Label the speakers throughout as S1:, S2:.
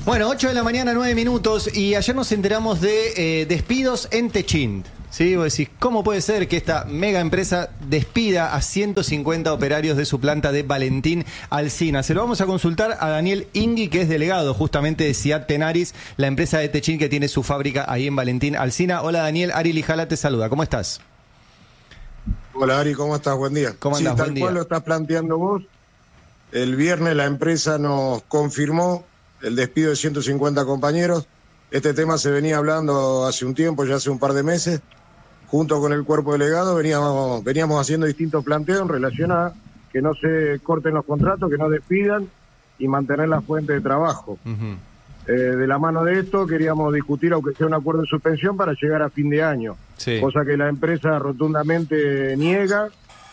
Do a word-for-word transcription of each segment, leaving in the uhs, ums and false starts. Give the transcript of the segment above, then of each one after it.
S1: Bueno, ocho de la mañana, nueve minutos, y ayer nos enteramos de eh, despidos en Techint. ¿Sí? Vos decís, ¿cómo puede ser que esta mega empresa despida a ciento cincuenta operarios de su planta de Valentín Alsina? Se lo vamos a consultar a Daniel Ingui, que es delegado justamente de Ciat Tenaris, la empresa de Techint que tiene su fábrica ahí en Valentín Alsina. Hola Daniel, Ari Lijala te saluda, ¿cómo estás?
S2: Hola Ari, ¿cómo estás? Buen día.
S1: ¿Cómo andás?
S2: Sí, tal
S1: Buen día.
S2: cual lo estás planteando vos. El viernes la empresa nos confirmó el despido de ciento cincuenta compañeros. Este tema se venía hablando hace un tiempo, ya hace un par de meses. Junto con el cuerpo delegado veníamos, veníamos haciendo distintos planteos en relación a que no se corten los contratos, que no despidan y mantener la fuente de trabajo.
S1: Uh-huh.
S2: Eh, de la mano de esto queríamos discutir, aunque sea un acuerdo de suspensión, para llegar a fin de año.
S1: Sí.
S2: Cosa que la empresa rotundamente niega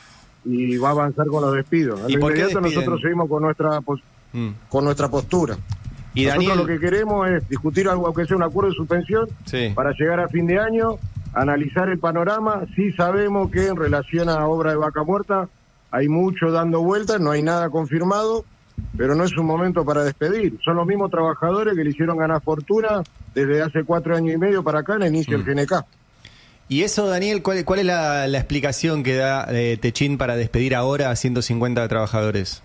S2: y va a avanzar con los despidos.
S1: ¿Y
S2: Al
S1: por qué
S2: inmediato
S1: despiden?
S2: nosotros seguimos con nuestra, pos
S1: Mm.
S2: con nuestra postura.
S1: Y
S2: Nosotros
S1: Daniel,
S2: lo que queremos es discutir algo, aunque sea un acuerdo de suspensión,
S1: sí.
S2: para llegar a fin de año, analizar el panorama. Sí sabemos que en relación a obra de Vaca Muerta hay mucho dando vueltas, no hay nada confirmado, pero no es un momento para despedir. Son los mismos trabajadores que le hicieron ganar fortuna desde hace cuatro años y medio para acá en el inicio
S1: Mm.
S2: del G N K.
S1: Y eso, Daniel, ¿cuál, cuál es la, la explicación que da eh, Techint para despedir ahora a ciento cincuenta trabajadores?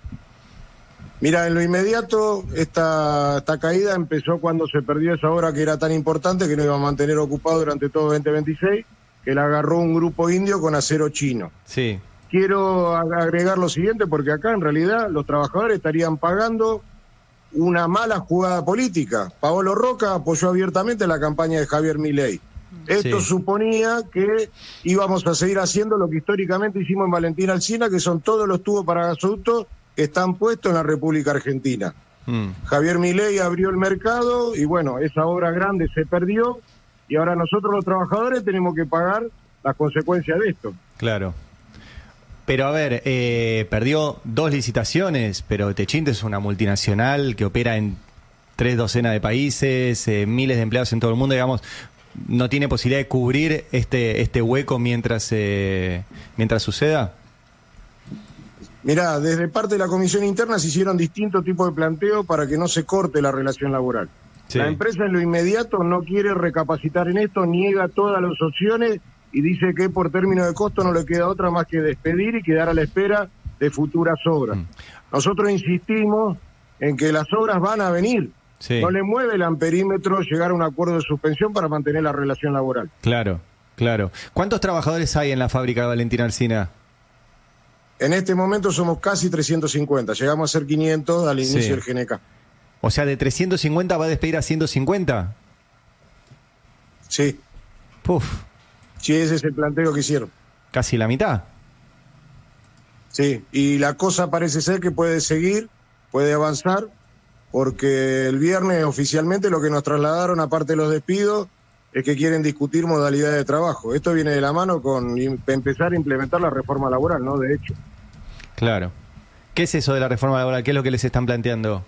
S2: Mira, en lo inmediato, esta, esta caída empezó cuando se perdió esa obra que era tan importante, que nos iba a mantener ocupado durante todo veinte veintiséis, que la agarró un grupo indio con acero chino.
S1: Sí.
S2: Quiero agregar lo siguiente, porque acá en realidad los trabajadores estarían pagando una mala jugada política. Paolo Roca apoyó abiertamente la campaña de Javier Milei. Esto
S1: Sí.
S2: suponía que íbamos a seguir haciendo lo que históricamente hicimos en Valentín Alsina, que son todos los tubos para gasoductos que están puestos en la República Argentina.
S1: Mm.
S2: Javier Milei abrió el mercado y bueno, esa obra grande se perdió y ahora nosotros los trabajadores tenemos que pagar las consecuencias de esto.
S1: Claro. Pero a ver, eh, perdió dos licitaciones, pero Techint es una multinacional que opera en tres docenas de países, eh, miles de empleados en todo el mundo, digamos, ¿no tiene posibilidad de cubrir este este hueco mientras eh, mientras suceda?
S2: Mirá, desde parte de la comisión interna se hicieron distintos tipos de planteos para que no se corte la relación laboral.
S1: Sí.
S2: La empresa en lo inmediato no quiere recapacitar en esto, niega todas las opciones y dice que por término de costo no le queda otra más que despedir y quedar a la espera de futuras obras.
S1: Mm.
S2: Nosotros insistimos en que las obras van a venir.
S1: Sí.
S2: No le mueve el amperímetro llegar a un acuerdo de suspensión para mantener la relación laboral.
S1: Claro, claro. ¿Cuántos trabajadores hay en la fábrica de Valentín Alsina?
S2: En este momento somos casi trescientos cincuenta, llegamos a ser quinientos al inicio
S1: Sí.
S2: del G N K.
S1: O sea, de trescientos cincuenta va a despedir a ciento cincuenta.
S2: Sí,
S1: Puf,
S2: sí, ese es el planteo que hicieron.
S1: casi la mitad.
S2: Sí, y la cosa parece ser que puede seguir, puede avanzar, porque el viernes oficialmente lo que nos trasladaron, aparte de los despidos, es que quieren discutir modalidades de trabajo. Esto viene de la mano con im- empezar a implementar la reforma laboral, ¿no? De hecho.
S1: Claro. ¿Qué es eso de la reforma laboral? ¿Qué es lo que les están planteando?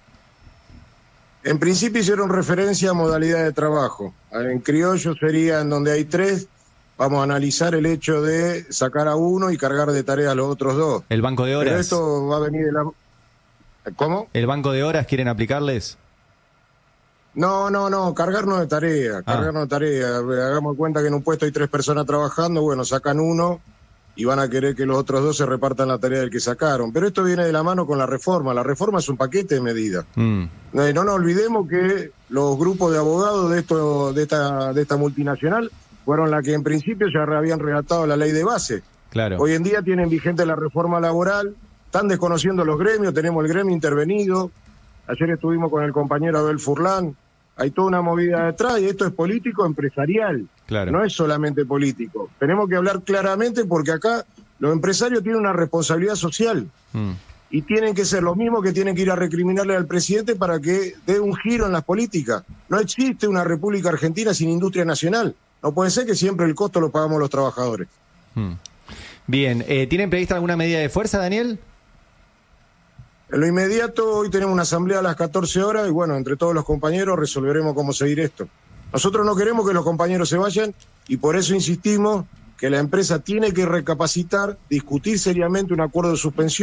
S2: En principio hicieron referencia a modalidades de trabajo. En criollo sería en donde hay tres, vamos a analizar el hecho de sacar a uno y cargar de tarea a los otros dos.
S1: ¿El banco de
S2: Pero
S1: horas?
S2: esto va a venir de la... ¿Cómo?
S1: ¿El banco de horas quieren aplicarles?
S2: No, no, no, cargarnos de tarea,
S1: Ah.
S2: cargarnos de tarea. Hagamos cuenta que en un puesto hay tres personas trabajando, bueno, sacan uno y van a querer que los otros dos se repartan la tarea del que sacaron. Pero esto viene de la mano con la reforma. La reforma es un paquete de medidas.
S1: Mm.
S2: No, no nos olvidemos que los grupos de abogados de esto, de esta, de esta multinacional fueron las que en principio ya habían redactado la ley de base.
S1: Claro.
S2: Hoy en día tienen vigente la reforma laboral, están desconociendo los gremios, tenemos el gremio intervenido. Ayer estuvimos con el compañero Abel Furlán. Hay toda una movida detrás y esto es político empresarial.
S1: Claro.
S2: No es solamente político. Tenemos que hablar claramente porque acá los empresarios tienen una responsabilidad social
S1: Mm.
S2: y tienen que ser los mismos que tienen que ir a recriminarle al presidente para que dé un giro en las políticas. No existe una República Argentina sin industria nacional. No puede ser que siempre el costo lo pagamos los trabajadores.
S1: Mm. Bien, eh, ¿tienen prevista alguna medida de fuerza, Daniel?
S2: En lo inmediato, hoy tenemos una asamblea a las catorce horas y bueno, entre todos los compañeros resolveremos cómo seguir esto. Nosotros no queremos que los compañeros se vayan y por eso insistimos que la empresa tiene que recapacitar, discutir seriamente un acuerdo de suspensión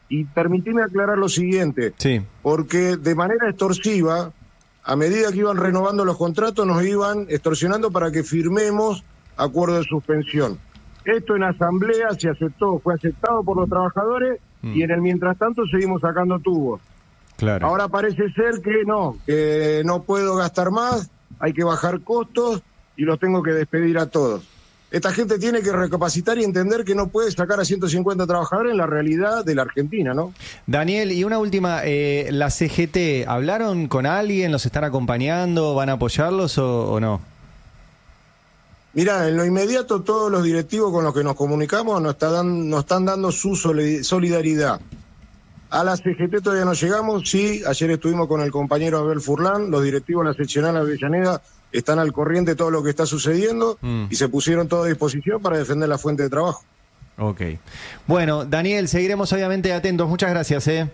S2: Y permitime aclarar lo siguiente,
S1: sí.
S2: porque de manera extorsiva, a medida que iban renovando los contratos, nos iban extorsionando para que firmemos acuerdo de suspensión. Esto en asamblea se aceptó, fue aceptado por los trabajadores mm. y en el mientras tanto seguimos sacando tubos.
S1: Claro.
S2: Ahora parece ser que no, que no puedo gastar más, hay que bajar costos y los tengo que despedir a todos. Esta gente tiene que recapacitar y entender que no puede sacar a ciento cincuenta trabajadores en la realidad de la Argentina, ¿no?
S1: Daniel, y una última, eh, ¿la C G T hablaron con alguien? ¿Los están acompañando? ¿Van a apoyarlos o, o no?
S2: Mirá, en lo inmediato todos los directivos con los que nos comunicamos nos, está dan, nos están dando su solidaridad. A la C G T todavía no llegamos, sí, ayer estuvimos con el compañero Abel Furlan, los directivos de la seccional Avellaneda están al corriente de todo lo que está sucediendo mm. y se pusieron todo a disposición para defender la fuente de trabajo.
S1: Ok. Bueno, Daniel, seguiremos obviamente atentos. Muchas gracias, ¿eh?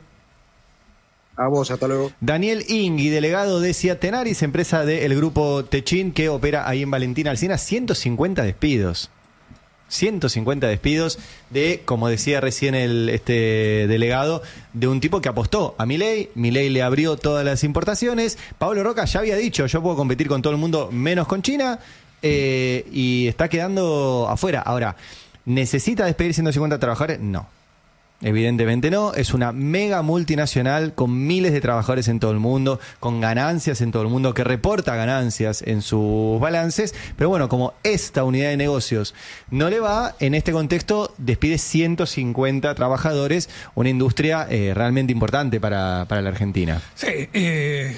S2: A vos, hasta luego.
S1: Daniel Ingui, delegado de Ciat Tenaris, empresa del grupo Techint que opera ahí en Valentina Alsina. ciento cincuenta despidos. ciento cincuenta despidos de, como decía recién el este delegado, de un tipo que apostó a Milei. Milei le abrió todas las importaciones. Pablo Roca ya había dicho, yo puedo competir con todo el mundo menos con China, eh, y está quedando afuera. Ahora, ¿necesita despedir ciento cincuenta trabajadores? No. Evidentemente no, es una mega multinacional con miles de trabajadores en todo el mundo, con ganancias en todo el mundo, que reporta ganancias en sus balances, pero bueno, como esta unidad de negocios no le va, en este contexto despide ciento cincuenta trabajadores, una industria eh, realmente importante para, para la Argentina.
S3: Sí, eh...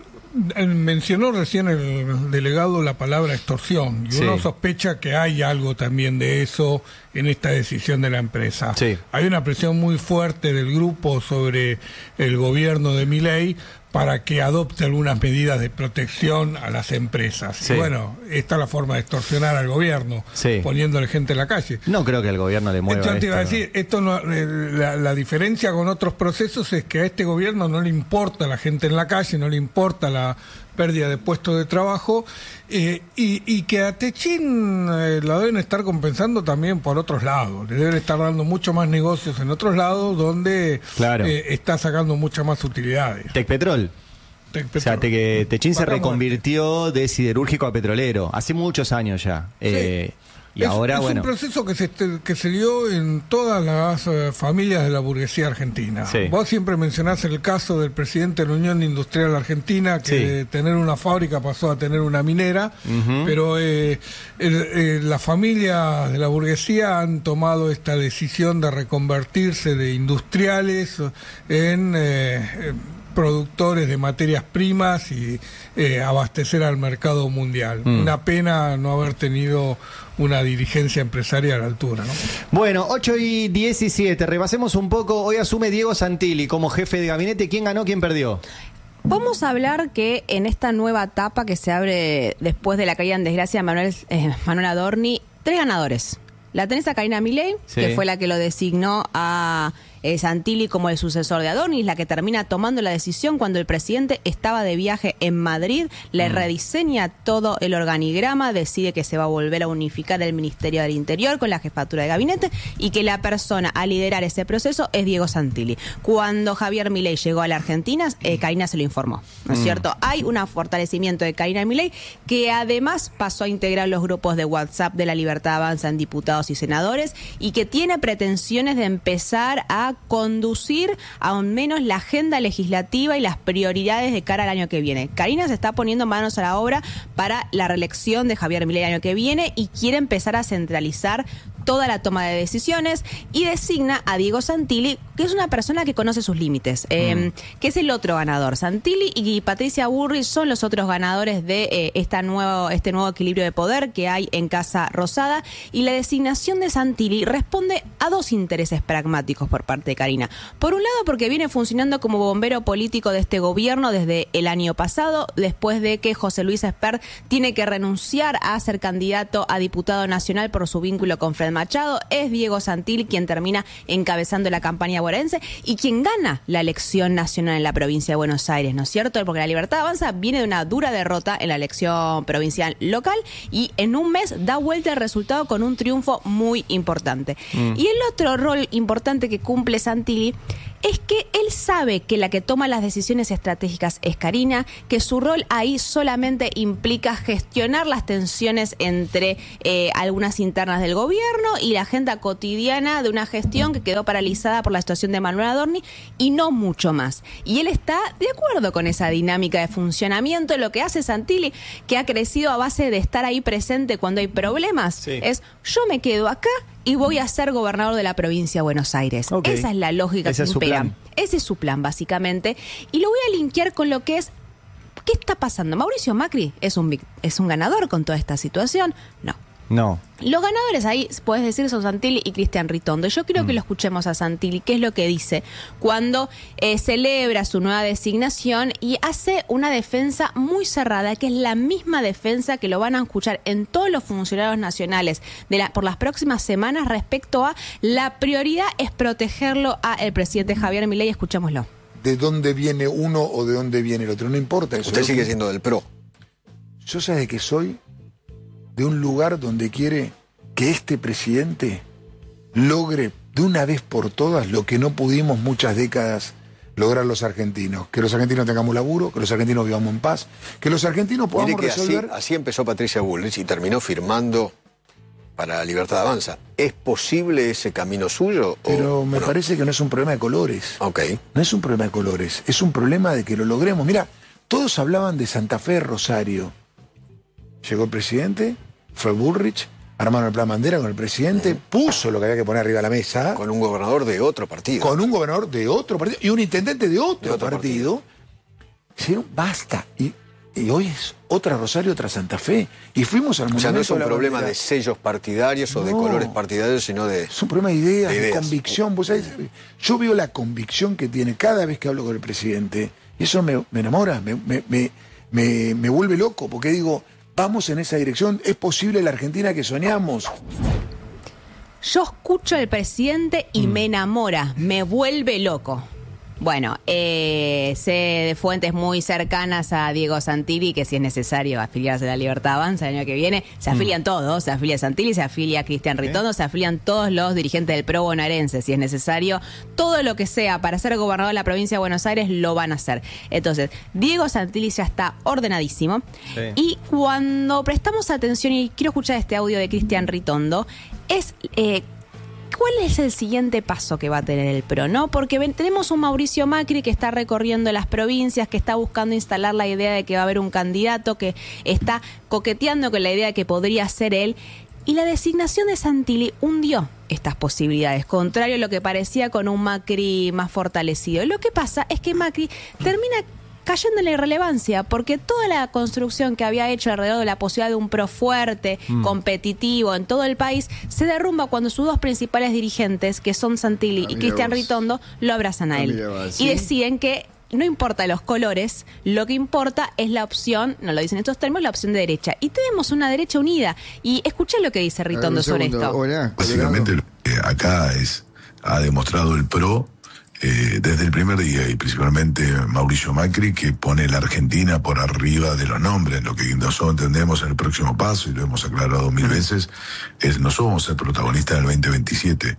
S3: mencionó recién el delegado la palabra extorsión y sí. uno sospecha que hay algo también de eso en esta decisión de la empresa.
S1: Sí.
S3: Hay una presión muy fuerte del grupo sobre el gobierno de Milei para que adopte algunas medidas de protección a las empresas. Sí. Y bueno, esta es la forma de extorsionar al gobierno, sí. poniéndole gente en la calle.
S1: No creo que el gobierno le mueva
S3: esto.
S1: Yo
S3: te iba a decir, esto no, la, la diferencia con otros procesos es que a este gobierno no le importa la gente en la calle, no le importa la pérdida de puestos de trabajo, eh, y, y que a Techint eh, la deben estar compensando también por otros lados. Le deben estar dando mucho más negocios en otros lados donde
S1: claro.
S3: eh, está sacando muchas más utilidades.
S1: Tecpetrol.
S3: Tecpetrol.
S1: O sea, te, Techint se reconvirtió de siderúrgico a petrolero hace muchos años ya.
S3: Sí.
S1: Eh, y
S3: es,
S1: ahora,
S3: es
S1: bueno.
S3: un proceso que se, que se dio en todas las uh, familias de la burguesía argentina.
S1: Sí.
S3: Vos siempre mencionás el caso del presidente de la Unión Industrial Argentina, que
S1: sí.
S3: de tener una fábrica pasó a tener una minera, uh-huh. pero eh, el, eh, las familias de la burguesía han tomado esta decisión de reconvertirse de industriales en eh, productores de materias primas y eh, abastecer al mercado mundial. Mm. Una pena no haber tenido una dirigencia empresaria a la altura, ¿no?
S1: Bueno, ocho y diecisiete, repasemos un poco. Hoy asume Diego Santilli como jefe de gabinete. ¿Quién ganó, quién perdió?
S4: Vamos a hablar que en esta nueva etapa que se abre después de la caída en desgracia de Manuel, eh, Manuel Adorni, tres ganadores. La tenés a Karina Milei, sí. que fue la que lo designó a eh, Santilli como el sucesor de Adorni, la que termina tomando la decisión cuando el presidente estaba de viaje en Madrid, le mm. rediseña todo el organigrama, decide que se va a volver a unificar el Ministerio del Interior con la jefatura de gabinete y que la persona a liderar ese proceso es Diego Santilli. Cuando Javier Milei llegó a la Argentina, eh, Karina se lo informó, ¿no es mm. cierto? Hay un fortalecimiento de Karina Milei, que además pasó a integrar los grupos de WhatsApp de La Libertad Avanza en diputados y senadores, y que tiene pretensiones de empezar a conducir aún menos la agenda legislativa y las prioridades de cara al año que viene. Karina se está poniendo manos a la obra para la reelección de Javier Milei el año que viene y quiere empezar a centralizar toda la toma de decisiones y designa a Diego Santilli, que es una persona que conoce sus límites, eh, mm. que es el otro ganador. Santilli y Patricia Bullrich son los otros ganadores de eh, esta nuevo, este nuevo equilibrio de poder que hay en Casa Rosada, y la designación de Santilli responde a dos intereses pragmáticos por parte de Karina. Por un lado, porque viene funcionando como bombero político de este gobierno desde el año pasado, después de que José Luis Espert tiene que renunciar a ser candidato a diputado nacional por su vínculo con Fred Machado. Es Diego Santilli quien termina encabezando la campaña bonaerense y quien gana la elección nacional en la provincia de Buenos Aires, ¿no es cierto? Porque La Libertad Avanza viene de una dura derrota en la elección provincial local y en un mes da vuelta el resultado con un triunfo muy importante. Mm. Y el otro rol importante que cumple Santilli es que él sabe que la que toma las decisiones estratégicas es Karina, que su rol ahí solamente implica gestionar las tensiones entre eh, algunas internas del gobierno y la agenda cotidiana de una gestión que quedó paralizada por la situación de Manuel Adorni y no mucho más. Y él está de acuerdo con esa dinámica de funcionamiento. Lo que hace Santilli, que ha crecido a base de estar ahí presente cuando hay problemas, sí. es yo me quedo acá y voy a ser gobernador de la provincia de Buenos Aires. Okay. Esa es la lógica
S1: Ese
S4: que
S1: es
S4: impera.
S1: Su plan.
S4: Ese es su plan, básicamente. Y lo voy a linkear con lo que es, ¿qué está pasando? ¿Mauricio Macri es un, es un ganador con toda esta situación? No.
S1: No.
S4: Los ganadores ahí, puedes decir, son Santilli y Cristian Ritondo. Yo quiero mm. que lo escuchemos a Santilli, qué es lo que dice cuando eh, celebra su nueva designación y hace una defensa muy cerrada, que es la misma defensa que lo van a escuchar en todos los funcionarios nacionales de la, por las próximas semanas respecto a la prioridad es protegerlo al presidente Javier Milei. Escuchémoslo.
S5: De dónde viene uno o de dónde viene el otro, no importa eso.
S6: Usted sigue siendo del PRO.
S5: Yo sé de que soy de un lugar donde quiere que este presidente logre de una vez por todas lo que no pudimos muchas décadas lograr los argentinos. Que los argentinos tengamos laburo, que los argentinos vivamos en paz, que los argentinos podamos
S6: Mire que
S5: resolver...
S6: Así, así empezó Patricia Bullrich y terminó firmando para la Libertad Avanza. ¿Es posible ese camino suyo?
S5: Pero
S6: o,
S5: me
S6: no?
S5: parece que no es un problema de colores.
S6: Ok.
S5: No es un problema de colores, es un problema de que lo logremos. Mira, todos hablaban de Santa Fe, Rosario. Llegó el presidente, fue Bullrich, armaron el plan Bandera con el presidente, puso lo que había que poner arriba de la mesa.
S6: Con un gobernador de otro partido.
S5: Con un gobernador de otro partido y un intendente de otro,
S6: de otro partido.
S5: partido. Dijeron, basta. Y, y hoy es otra Rosario, otra Santa Fe. Y fuimos al
S6: O sea, no es un
S5: de
S6: problema
S5: bandera.
S6: de sellos partidarios o no, de colores partidarios, sino de...
S5: Es un problema de ideas, de,
S6: de, ideas.
S5: de convicción. ¿Vos sabés? Yo veo la convicción que tiene cada vez que hablo con el presidente. Y eso me, me enamora, me, me, me, me, me vuelve loco, porque digo... Vamos en esa dirección, es posible la Argentina que soñamos.
S4: Yo escucho al presidente y mm. me enamora, me vuelve loco. Bueno, eh, sé de fuentes muy cercanas a Diego Santilli que si es necesario afiliarse a la Libertad Avanza el año que viene, se afilian mm. todos, se afilia Santilli, se afilia Cristian Ritondo, ¿Eh? se afilian todos los dirigentes del PRO bonaerense, si es necesario, todo lo que sea para ser gobernador de la provincia de Buenos Aires lo van a hacer. Entonces, Diego Santilli ya está ordenadísimo sí. y cuando prestamos atención, y quiero escuchar este audio de Cristian Ritondo, es... Eh, ¿cuál es el siguiente paso que va a tener el PRO? ¿No? Porque ven, tenemos un Mauricio Macri que está recorriendo las provincias, que está buscando instalar la idea de que va a haber un candidato, que está coqueteando con la idea de que podría ser él. Y la designación de Santilli hundió estas posibilidades, contrario a lo que parecía con un Macri más fortalecido. Lo que pasa es que Macri termina cayendo en la irrelevancia, porque toda la construcción que había hecho alrededor de la posibilidad de un PRO fuerte, mm. competitivo en todo el país, se derrumba cuando sus dos principales dirigentes, que son Santilli ah, y Cristian Ritondo, lo abrazan a él. Ah, ¿sí? Y deciden que no importa los colores, lo que importa es la opción, no lo dicen en estos términos, la opción de derecha. Y tenemos una derecha unida. Y escuchen lo que dice Ritondo sobre esto.
S7: Hola. Básicamente acá es ha demostrado el PRO Eh, desde el primer día, y principalmente Mauricio Macri, que pone la Argentina por arriba de los nombres. Lo que nosotros entendemos en el próximo paso, y lo hemos aclarado mil veces, es no somos el protagonista del veinte veintisiete.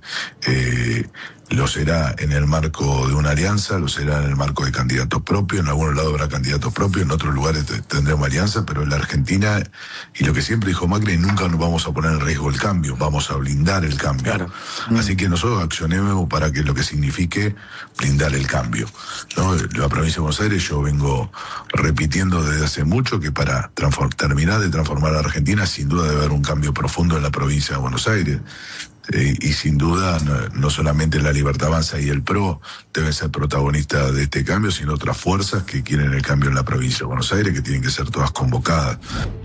S7: Eh, lo será en el marco de una alianza, lo será en el marco de candidatos propios, en algunos lados habrá candidatos propios, en otros lugares tendremos alianza, pero en la Argentina, y lo que siempre dijo Macri, nunca nos vamos a poner en riesgo el cambio, vamos a blindar el cambio. Claro. Así que nosotros accionemos para que lo que signifique blindar el cambio, ¿no? La provincia de Buenos Aires, yo vengo repitiendo desde hace mucho que para terminar de transformar a la Argentina, sin duda debe haber un cambio profundo en la provincia de Buenos Aires. Eh, y sin duda no, no solamente la Libertad Avanza y el PRO deben ser protagonistas de este cambio, sino otras fuerzas que quieren el cambio en la provincia de Buenos Aires, que tienen que ser todas convocadas.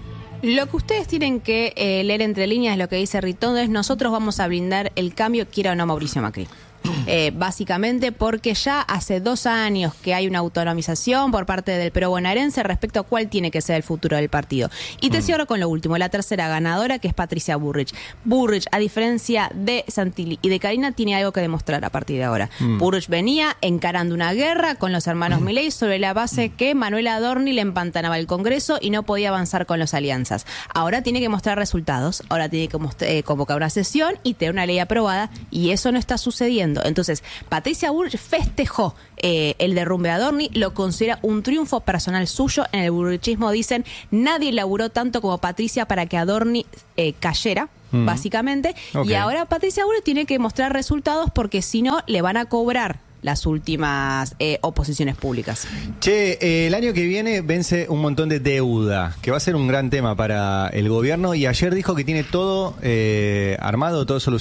S4: Lo que ustedes tienen que eh, leer entre líneas, lo que dice Ritondo, es nosotros vamos a blindar el cambio, quiera o no Mauricio Macri. Eh, básicamente porque ya hace dos años que hay una autonomización por parte del PRO bonaerense respecto a cuál tiene que ser el futuro del partido. Y te mm. cierro con lo último, la tercera ganadora, que es Patricia Bullrich. Bullrich, a diferencia de Santilli y de Karina, tiene algo que demostrar a partir de ahora. Mm. Bullrich venía encarando una guerra con los hermanos mm. Milei sobre la base que Manuel Adorni le empantanaba el Congreso y no podía avanzar con las alianzas. Ahora tiene que mostrar resultados, ahora tiene que eh, convocar una sesión y tener una ley aprobada, y eso no está sucediendo. haciendo. Entonces, Patricia Bullrich festejó eh, el derrumbe de Adorni, lo considera un triunfo personal suyo. En el burrichismo dicen, nadie laburó tanto como Patricia para que Adorni eh, cayera, mm. básicamente. Okay. Y ahora Patricia Bullrich tiene que mostrar resultados porque si no, le van a cobrar las últimas eh, oposiciones públicas.
S1: Che, eh, el año que viene vence un montón de deuda, que va a ser un gran tema para el gobierno, y ayer dijo que tiene todo eh, armado, todo solucionado.